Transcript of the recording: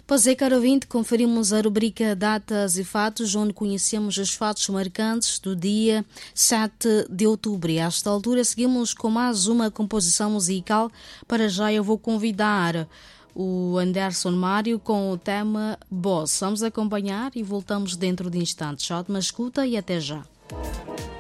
Pois é, caro ouvinte, conferimos a rubrica Datas e Fatos, onde conhecemos os fatos marcantes do dia 7 de outubro. E a esta altura seguimos com mais uma composição musical. Para já eu vou convidar o Anderson Mário com o tema Boss. Vamos acompanhar e voltamos dentro de instantes. Ótima escuta e até já.